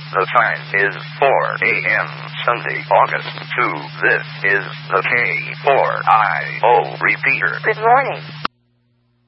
The time is 4 a.m. Sunday, August 2. This is the K4IO repeater. Good morning.